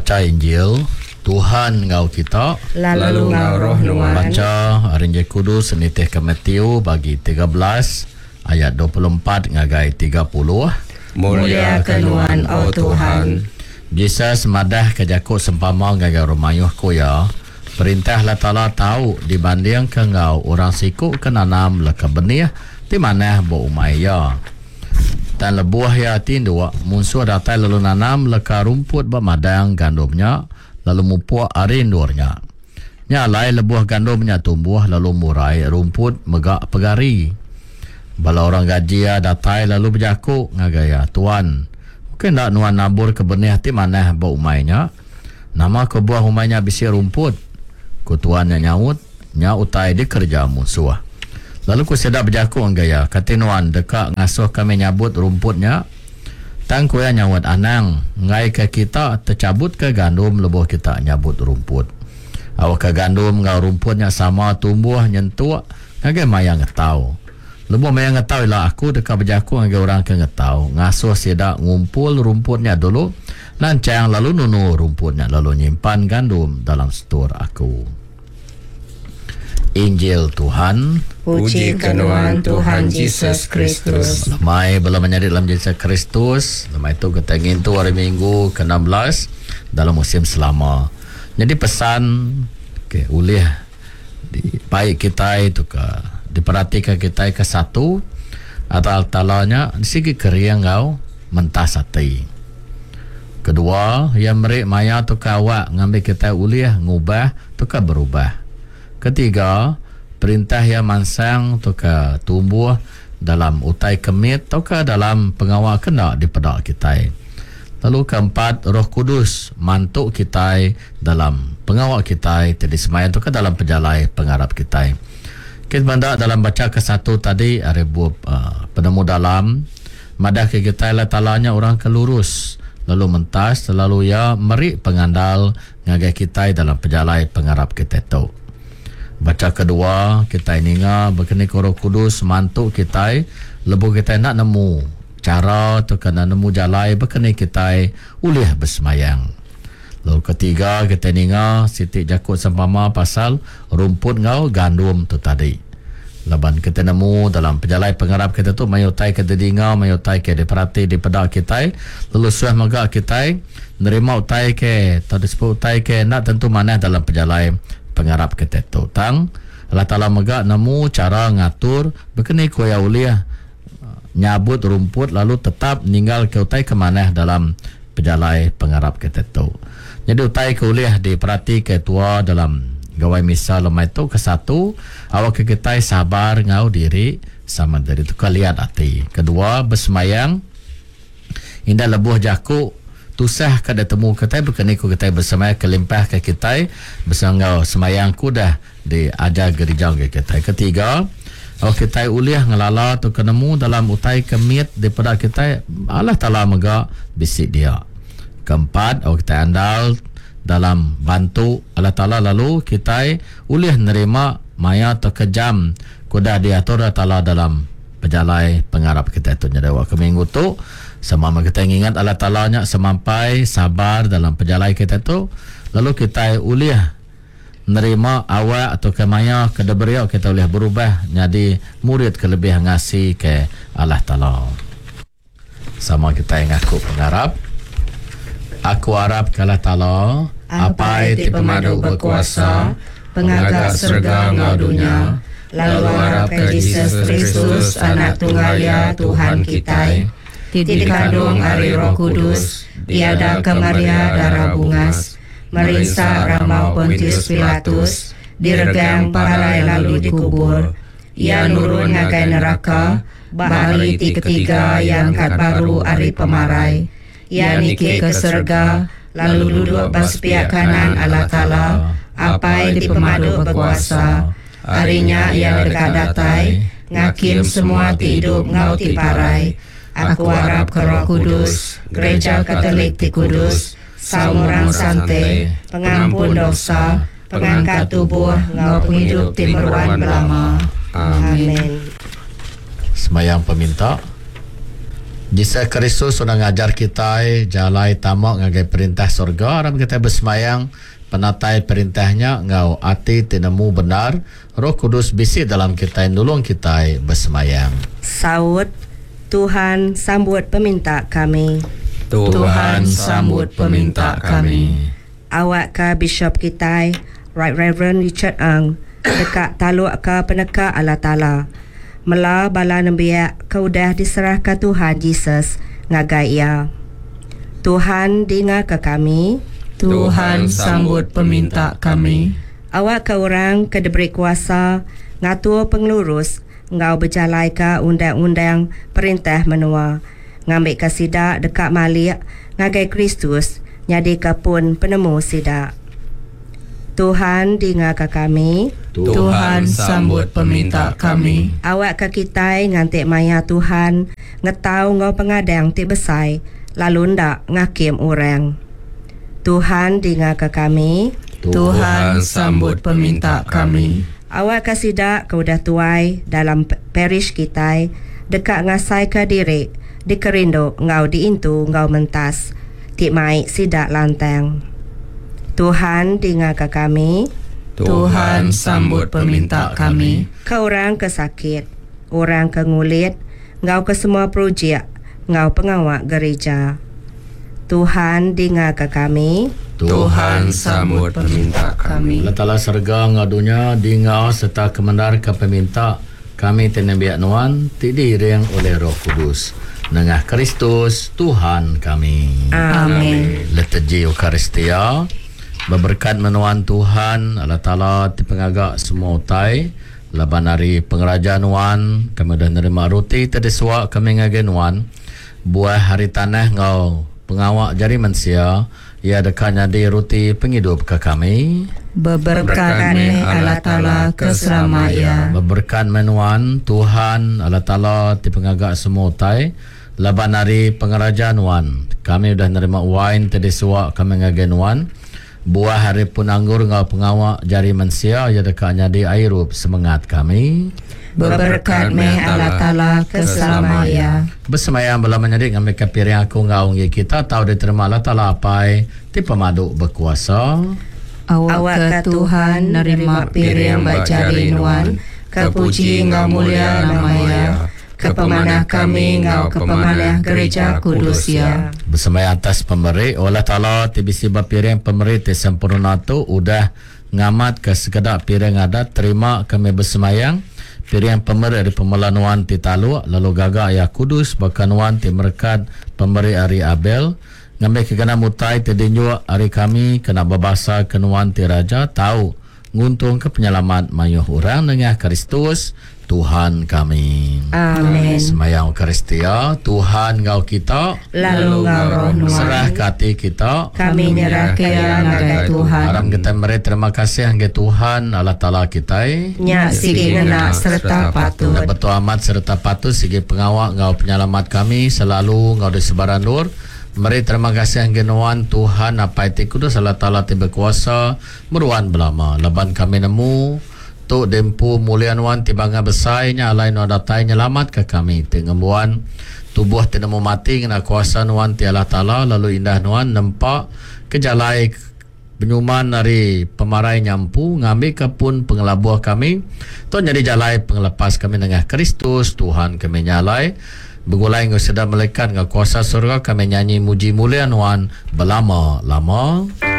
baca Injil. Tuhan ngau kita, lalu ngau roh nuan. Baca Injil Kudus senitih ke Matius bagi 13 ayat 24 ngagai 30. Mulia kenuan au Tuhan. Jesus madah ke Jakub sempama ngagai Romayuh koya. Perintah Allah Ta'ala tahu dibanding ke ngau orang sikuk ke nanam leka benih di mana bo umaya. Dan lebuah ya tindua musuh datai lalu nanam leka rumput bermadang gandumnya lalu mupuk arindurnya. Nyalai lebuah gandumnya tumbuh lalu murai rumput megak pegari. Bala orang gajia datai lalu berjakuk ngagaya tuan. Mungkin tak nuan nabur ke benih ti mana bau umainya. Nama ke buah umainya bisi rumput. Kutuannya nyaut nya utai dikerja musuh. Lalu ku sedap berjakuk ngagaya katinuan dekak ngasuh kami nyabut rumputnya. Tang kuya nyawat anang ngai ke kita tercabut ke gandum lebuh kita nyabut rumput. Awak ke gandum ngau rumputnya sama tumbuh nyentuh ngagai mayang ngetau. Lebuh mayang ngetau ialah aku dekat berjaku ngagai orang ke ngetau. Ngasuh sedak ngumpul rumputnya dulu lancang lalu nunu rumputnya lalu nyimpan gandum dalam stor aku. Injil Tuhan. Puji kenuan Tuhan Yesus Kristus. Lemai belum menjadi dalam Yesus Kristus. Lemai itu kita ingin tu hari Minggu ke-16 dalam musim selama. Jadi pesan ulih baik kita itu ke diperhatikan kita ke satu atau talanya di segi keriang kau mentas hati. Kedua, yang merik maya tu kawak ngambil kita ulih ngubah tu ke berubah. Ketiga, perintah yang mansang tu ke tumbuh dalam utai kemit tu ke dalam pengawal kena di pedak kita. Lalu keempat, Roh Kudus mantuk kita dalam pengawal kita tadi semaya tu ke dalam pejalai pengarap kita. Kita benda dalam baca ke satu tadi ada penemu dalam madah ke kita Allah Ta'alanya orang kelurus lalu mentas selalu ya merik pengandal ngagai kita dalam pejalai pengarap kita tu. Baca kedua, kita ingat berkini Roh Kudus mantuk kita, lebu kita nak nemu cara tu kena nemu jalai berkini kita ulih bersemayang. Lalu ketiga, kita ingat Siti Jakub sempama pasal rumput ngau gandum tu tadi. Leban kita nemu dalam pejalai pengarap kita tu mayutai kita dengar, mayutai ke diperhati di pedak kita, lalu suah megak kita nerima utai ke, tadi sebut utai ke nak tentu mana dalam pejalai pengarap kita tu tang Allah Ta'ala megak nemu cara ngatur berkini kuya uliah nyabut rumput lalu tetap ninggal ke utai ke mana dalam pejalai pengarap kita tu. Jadi utai ke uliah diperhati ke tua dalam gawai misal lemai tu ke satu awak ke kita sabar ngau diri sama dari tu kalian hati. Kedua bersemayang indah lebuh jakuk tusah kada temu kita berkeni ku kita bersama kelimpah ke kita bersangau semayang kudah di ajar gereja ke kita. Ketiga, kalau kita uliah ngelala tu kenemu dalam utai kemit daripada kita Allah Ta'ala megak bisik dia. Keempat, kalau kita andal dalam bantu Allah Ta'ala lalu kita uliah nerima maya terkejam kudah diatur Allah Ta'ala dalam pejalai pengarap kita itu. Jadi waktu minggu tu semama kita ingat Allah Ta'alanya semampai sabar dalam pejalai kita tu lalu kita uliah nerima awak atau kemaya kedeberiau kita uliah berubah jadi murid kelebih ngasih ke Allah Ta'ala. Sama kita yang aku pengarap aku harap ke Allah Ta'ala apa itu pemadu berkuasa pengagak serga ngaudunya lalu harap ke Yesus Kristus anak tunggal ya Tuhan kita dikandung ari Roh Kudus, tiada ke Maria darah bungas, merisa ramau Pontius Pilatus, diregang parai lalu dikubur. Ia nurun ngagai neraka, bahari ti ketiga yang kat baru ari pemarai. Ia niki ke surga, lalu duduk pas pihak kanan Allah Ta'ala, apai di pemadu berkuasa. Harinya ia dekat datai, ngakim semua ti hidup ngau ti parai. Aku harap ke Roh Kudus, Gereja Katolik di Kudus, saumurang santai, pengampun dosa, pengangkat tubuh, ngau penghidup timeruan belama. Amin. Semayang peminta. Jisa Kristus sudah ngajar kita jalai tamak ngagai perintah surga. Aram kita bersemayang penatai perintahnya ngau ati tinemu benar. Roh Kudus bisi dalam kita nulung kita bersemayang. Saud, Tuhan sambut peminta kami. Tuhan sambut peminta kami. Awak ke Bishop kita, Right Reverend Richard Ang, dekat taluk ke peneka Allah Ta'ala. Mela bala nembiak kau dah diserahkan Tuhan Yesus ngagai ia. Tuhan dengar ke kami. Tuhan sambut peminta kami. Awak ke orang ke diberi kuasa ngatur pengelurus ngau berjalai ke undang-undang perintah menua. Ngambil ke sidak dekat Malik ngagai Kristus nyadi ke pun penemu sidak. Tuhan dengar ke kami. Tuhan sambut peminta kami. Awak ke kita ngantik maya Tuhan ngetau ngau pengadang ti besai lalu ndak ngakim orang. Tuhan dengar ke kami. Tuhan sambut peminta kami. Awak ke sidak kau dah tuai dalam parish kita dekat ngasai ke diri di kerindo ngau diintu ngau mentas ti mai sidak lantang. Tuhan dengar ke kami. Tuhan sambut peminta kami. Kau orang ke sakit, orang ke ngulit, ngau ke semua projek, ngau pengawak gereja. Tuhan dengar ke kami. Tuhan sambut peminta kami. Allah Ta'ala serga ngadunya dingau serta kemenar ke peminta kami tenembiak nuan tidiring oleh Roh Kudus. Nengah Kristus Tuhan kami. Amin. Liturgi Eukaristia berberkat menuan Tuhan Allah Ta'ala di pengagak semua utai laban hari pengerajaan wan kami dah nerima roti tadi suak kami ngagen wan buah hari tanah ngau pengawak jari manusia ia dekatnya di roti penghidup ke kami Berberkat Allah Ta'ala keselamanya. berberkat menuan Tuhan Allah Ta'ala di pengagak semua utai laban hari pengerajaan wan kami dah nerima wine tadi suak kami ngagen wan buah hari pun anggur ngau pengawak jari manusia ia dekatnya di airup semangat kami Berberkat Allah Ta'ala keselamanya. bersemayam bela menyadik ngambil kepiring aku ngau ngi kita tahu diterima Allah Ta'ala apai ti pemaduk berkuasa Awak ke Tuhan nerima piring bajari nuan, kepuji ngau mulia namanya. Kepemanah kami ngau kepemanah gereja kudus ya. bersemayam atas pemberi Allah Ta'ala ti bisi bapiring pemberi ti sempurna tu udah ngamat ke sekedar piring adat terima kami bersemayang piring pemberi dari pemelanuan ti taluk lalu gagak ya kudus bakanuan ti merkat pemberi hari Abel ngambil kekena mutai ti dinjua hari kami kena babasa kenuan ti raja tahu nguntung ke penyelamat mayuh orang dengan Kristus Tuhan kami. Amin. Semayang Eukaristia Tuhan ngau kita Lalu ngau roh serah nuan, ke hati kita kami nyerah ke ngagai Tuhan. Aram kita beri terima kasih angge Tuhan Allah Ta'ala kita Nyak sigi ngena serta patut. betul amat serta patut segi pengawak ngau penyelamat kami selalu ngau di sebaran nur. Mari terima kasih angge nuan Tuhan apa itu kudus Allah Ta'ala ti berkuasa meruan belama laban kami nemu tu dempu mulian wan tibanga besainya alai no datai nyelamat ke kami tengembuan tubuh tinemu mati ngena kuasa nuan ti Allah Ta'ala lalu indah nuan nempak kejalai penyuman dari pemarai nyampu ngambil ke pun pengelabuh kami tu jadi jalai pengelepas kami dengan Kristus Tuhan kami nyalai begulai ngau sedang melekat ngau kuasa surga kami nyanyi muji mulia nuan belama-lama.